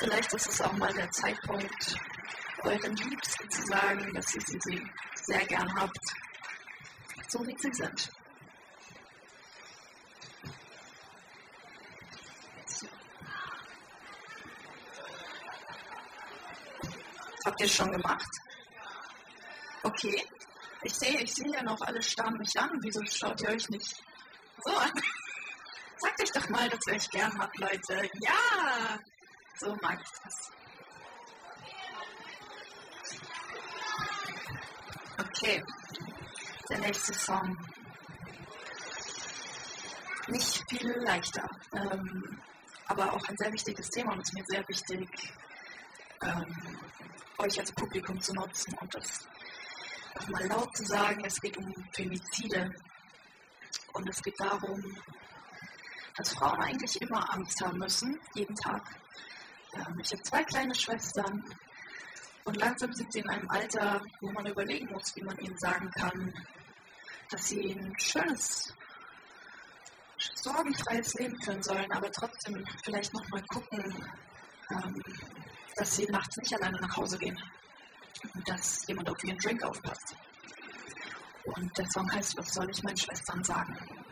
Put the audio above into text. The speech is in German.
Vielleicht ist es auch mal der Zeitpunkt, euren Liebsten zu sagen, dass ihr sie sehr gern habt, so wie sie sind. Habt ihr schon gemacht? Okay. Ich sehe ja noch, alle starren mich an. Wieso schaut ihr euch nicht so an? Sagt euch doch mal, dass ihr euch gern habt, Leute. Ja! So mag ich das. Okay. Der nächste Song. Nicht viel leichter. Aber auch ein sehr wichtiges Thema und es ist mir sehr wichtig, euch als Publikum zu nutzen und das nochmal laut zu sagen. Es geht um Femizide und es geht darum, dass Frauen eigentlich immer Angst haben müssen, jeden Tag. Ich habe 2 kleine Schwestern und langsam sind sie in einem Alter, wo man überlegen muss, wie man ihnen sagen kann, dass sie ein schönes, sorgenfreies Leben führen sollen, aber trotzdem vielleicht nochmal gucken, dass sie nachts nicht alleine nach Hause gehen und dass jemand auf ihren Drink aufpasst. Und der Song heißt, was soll ich meinen Schwestern sagen?